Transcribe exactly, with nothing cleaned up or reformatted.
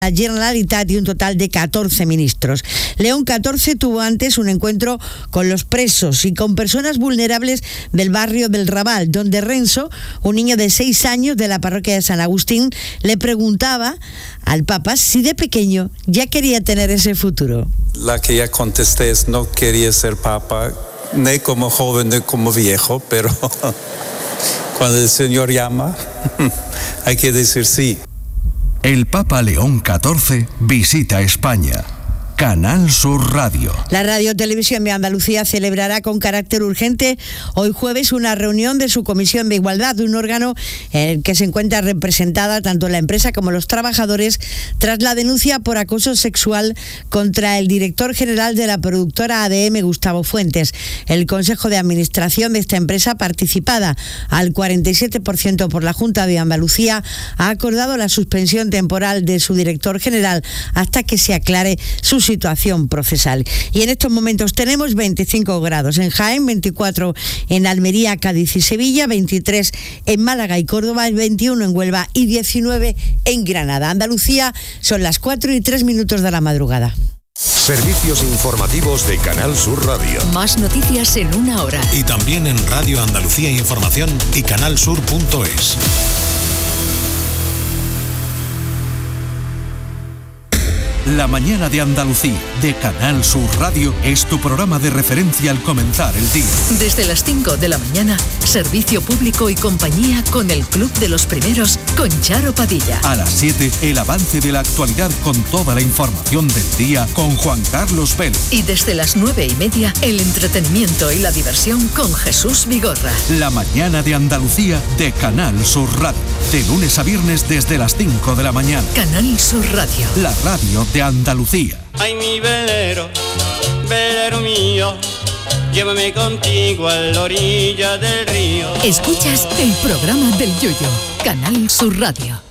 La Generalitat y un total de catorce ministros. León catorce tuvo antes un encuentro con los presos y con personas vulnerables del barrio del Raval, donde Renzo, un niño de seis años de la parroquia de San Agustín, le preguntaba al Papa si de pequeño ya quería tener ese futuro. La que ya contesté es no quería ser Papa, ni como joven ni como viejo, pero cuando el Señor llama, hay que decir sí. El Papa León catorce visita España. Canal Sur Radio. La Radio Televisión de Andalucía celebrará con carácter urgente hoy jueves una reunión de su Comisión de Igualdad, un órgano en el que se encuentra representada tanto la empresa como los trabajadores tras la denuncia por acoso sexual contra el director general de la productora A D M, Gustavo Fuentes. El Consejo de Administración de esta empresa, participada al cuarenta y siete por ciento por la Junta de Andalucía, ha acordado la suspensión temporal de su director general hasta que se aclare su situación procesal. Y en estos momentos tenemos veinticinco grados en Jaén, veinticuatro en Almería, Cádiz y Sevilla, veintitrés en Málaga y Córdoba, veintiuno en Huelva y diecinueve en Granada. Andalucía, son las cuatro y tres minutos de la madrugada. Servicios informativos de Canal Sur Radio. Más noticias en una hora. Y también en Radio Andalucía Información y canalsur punto es. La mañana de Andalucía, de Canal Sur Radio, es tu programa de referencia al comenzar el día. Desde las cinco de la mañana, servicio público y compañía con el Club de los Primeros, con Charo Padilla. A las siete, el avance de la actualidad con toda la información del día con Juan Carlos Vélez. Y desde las nueve y media, el entretenimiento y la diversión con Jesús Vigorra. La mañana de Andalucía, de Canal Sur Radio. De lunes a viernes desde las cinco de la mañana. Canal Sur Radio. La radio de Andalucía. Ay, mi velero, velero mío, llévame contigo a la orilla del río. Escuchas el programa del Yoyo, Canal Sur Radio.